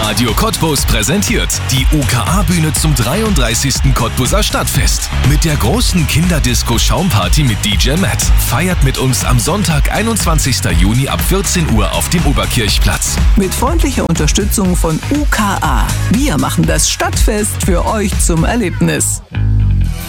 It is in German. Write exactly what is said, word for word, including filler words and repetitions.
Radio Cottbus präsentiert die U K A-Bühne zum dreiunddreißigsten Cottbuser Stadtfest. Mit der großen Kinderdisco-Schaumparty mit D J Matt. Feiert mit uns am Sonntag, einundzwanzigsten Juni ab vierzehn Uhr auf dem Oberkirchplatz. Mit freundlicher Unterstützung von U K A. Wir machen das Stadtfest für euch zum Erlebnis.